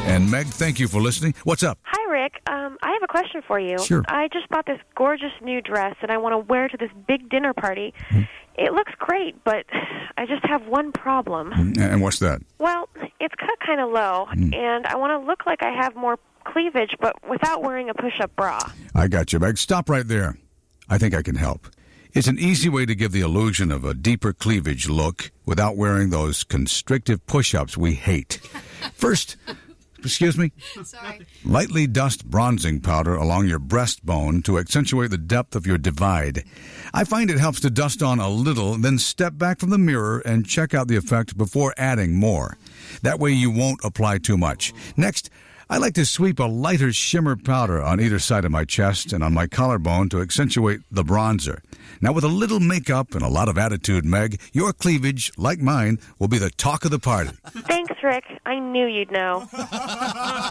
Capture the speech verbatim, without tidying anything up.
And Meg, thank you for listening. What's up? Hi, Rick. Um, I have a question for you. Sure. I just bought this gorgeous new dress, and I want to wear to this big dinner party. Hmm. It looks great, but I just have one problem. And what's that? Well, it's cut kind of low, hmm. and I want to look like I have more cleavage, but without wearing a push-up bra. I got you, Meg. Stop right there. I think I can help. It's an easy way to give the illusion of a deeper cleavage look without wearing those constrictive push-ups we hate. First, excuse me? Sorry. Lightly dust bronzing powder along your breastbone to accentuate the depth of your divide. I find it helps to dust on a little, then step back from the mirror and check out the effect before adding more. That way you won't apply too much. Next, I like to sweep a lighter shimmer powder on either side of my chest and on my collarbone to accentuate the bronzer. Now, with a little makeup and a lot of attitude, Meg, your cleavage, like mine, will be the talk of the party. Thanks, Rick. I knew you'd know.